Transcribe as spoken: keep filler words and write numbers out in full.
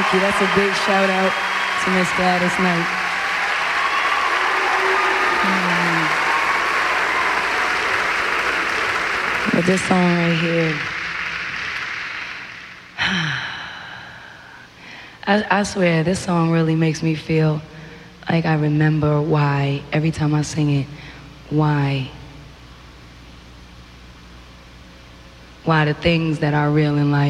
Thank you. That's a big shout out to Miss Gladys Knight. Mm. But this song right here, I, I swear, this song really makes me feel like I remember why, every time I sing it, why, why the things that are real in life